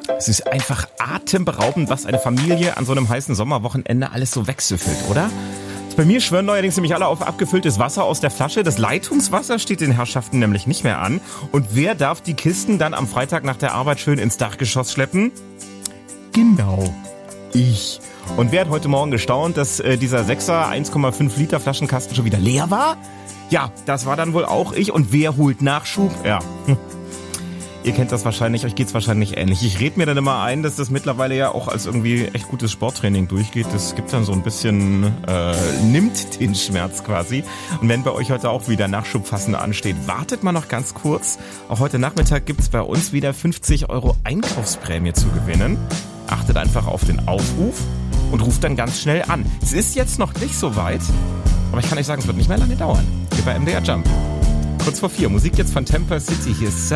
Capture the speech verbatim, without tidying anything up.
Es ist einfach atemberaubend, was eine Familie an so einem heißen Sommerwochenende alles so wegsüffelt, oder? Bei mir schwören neuerdings nämlich alle auf abgefülltes Wasser aus der Flasche. Das Leitungswasser steht den Herrschaften nämlich nicht mehr an. Und wer darf die Kisten dann am Freitag nach der Arbeit schön ins Dachgeschoss schleppen? Genau, ich. Und wer hat heute Morgen gestaunt, dass äh, dieser Sechser eins Komma fünf Liter Flaschenkasten schon wieder leer war? Ja, das war dann wohl auch ich. Und wer holt Nachschub? Ja, hm. Ihr kennt das wahrscheinlich, euch geht's wahrscheinlich ähnlich. Ich rede mir dann immer ein, dass das mittlerweile ja auch als irgendwie echt gutes Sporttraining durchgeht. Das gibt dann so ein bisschen, äh, nimmt den Schmerz quasi. Und wenn bei euch heute auch wieder Nachschubfassen ansteht, wartet mal noch ganz kurz. Auch heute Nachmittag gibt's bei uns wieder fünfzig Euro Einkaufsprämie zu gewinnen. Achtet einfach auf den Aufruf und ruft dann ganz schnell an. Es ist jetzt noch nicht so weit, aber ich kann euch sagen, es wird nicht mehr lange dauern. Hier bei M D R Jump. Kurz vor vier. Musik jetzt von Temper City. Hier ist